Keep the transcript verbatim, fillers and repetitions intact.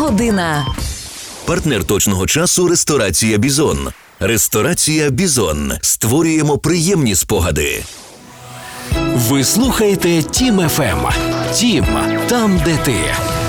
година. Партнер точного часу – ресторація «Бізон». Ресторація «Бізон». Створюємо приємні спогади. Ви слухаєте Тім еф ем. Тім – там, де ти.